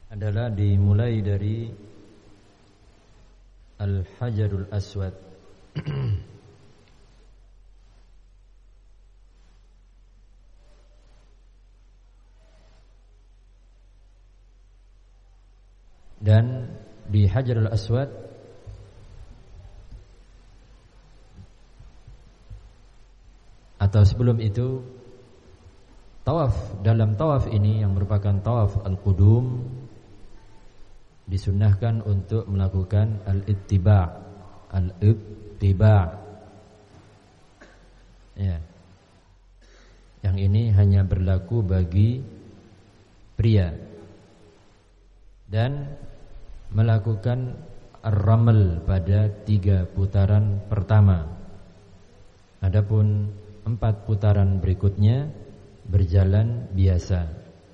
adalah dimulai dari Al-Hajarul Aswad. Dan di Hajarul Aswad atau sebelum itu, dalam tawaf ini yang merupakan tawaf al-qudum, disunnahkan untuk melakukan al-ittiba'. Ya. Yang ini hanya berlaku bagi pria. Dan melakukan ar-ramal pada 3 putaran pertama. Adapun 4 putaran berikutnya berjalan biasa.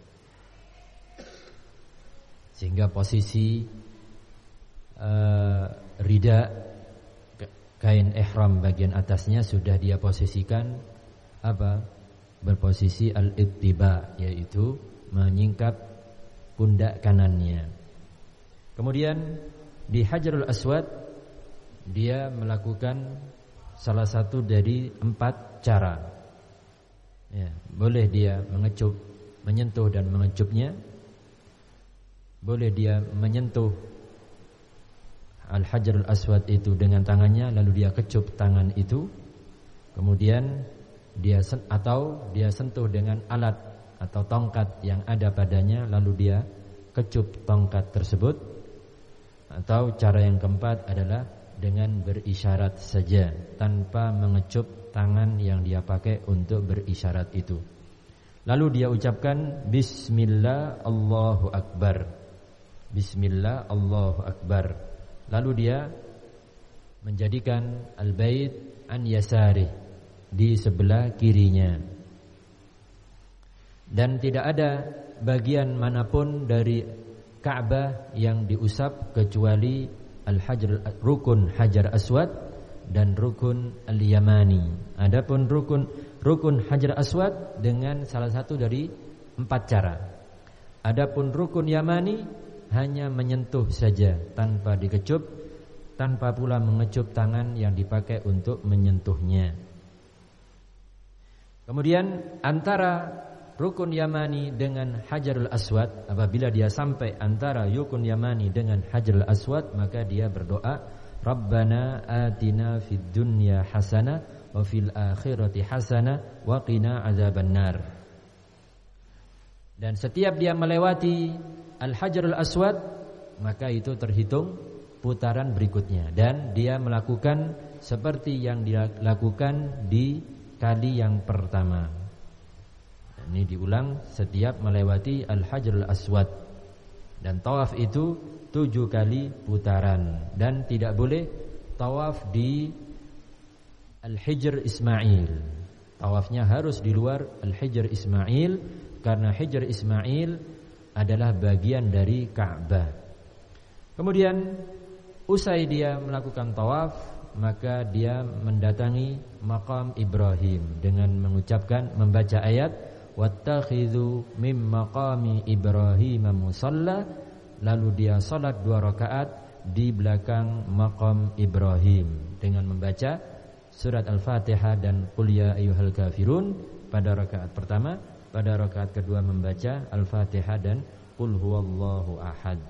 Sehingga posisi rida, kain ihram bagian atasnya sudah dia posisikan berposisi al-ittiba, yaitu menyingkap pundak kanannya. Kemudian di Hajarul Aswad dia melakukan salah satu dari 4 cara. Ya, boleh dia menyentuh dan mengecupnya. Boleh dia menyentuh Al-Hajarul Aswad itu dengan tangannya, lalu dia kecup tangan itu. Kemudian dia sentuh dengan alat atau tongkat yang ada padanya, lalu dia kecup tongkat tersebut. Atau cara yang keempat adalah dengan berisyarat saja tanpa mengecup tangan yang dia pakai untuk berisyarat itu. Lalu dia ucapkan Bismillah Allahu Akbar. Bismillah Allahu Akbar. Lalu dia menjadikan al-bait an yasarih, di sebelah kirinya. Dan tidak ada bagian manapun dari Ka'bah yang diusap kecuali rukun Hajar Aswad dan rukun al-Yamani. Adapun rukun Hajar Aswad dengan salah satu dari 4 cara. Adapun rukun Yamani hanya menyentuh saja tanpa dikecup, tanpa pula mengecup tangan yang dipakai untuk menyentuhnya. Kemudian antara rukun Yamani dengan Hajarul Aswad, apabila dia sampai antara rukun Yamani dengan Hajarul Aswad, maka dia berdoa, Rabbana atina fid dunya hasanah wa fil akhirati hasanah wa qina azabannar. Dan setiap dia melewati Al-Hajarul Aswad, maka itu terhitung putaran berikutnya. Dan dia melakukan seperti yang dia lakukan di kali yang pertama. Ini diulang setiap melewati Al-Hajarul Aswad. Dan tawaf itu 7 kali putaran. Dan tidak boleh tawaf di Al-Hijr Ismail. Tawafnya harus di luar Al-Hijr Ismail, karena Hijr Ismail adalah bagian dari Ka'bah. Kemudian usai dia melakukan tawaf, maka dia mendatangi makam Ibrahim dengan membaca ayat wattakhidhu mim maqami Ibrahim musalla. Lalu dia salat 2 rakaat di belakang makam Ibrahim dengan membaca surat Al-Fatihah dan Qul ya ayyuhal kafirun pada rakaat pertama. Pada rakaat kedua membaca Al-Fatihah dan Qul huwallahu ahad.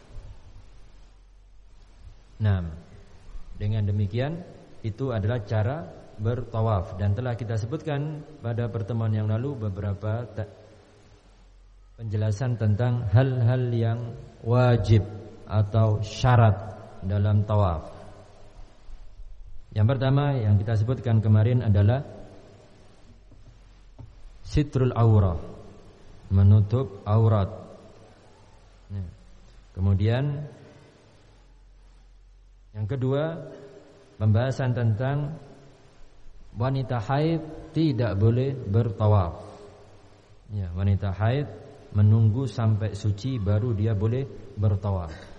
Nah, dengan demikian itu adalah cara bertawaf. Dan telah kita sebutkan pada pertemuan yang lalu beberapa penjelasan tentang hal-hal yang wajib atau syarat dalam tawaf. Yang pertama yang kita sebutkan kemarin adalah sitrul aurah, menutup aurat. Kemudian yang kedua, pembahasan tentang wanita haid tidak boleh bertawaf. Ya, wanita haid menunggu sampai suci baru dia boleh bertawaf.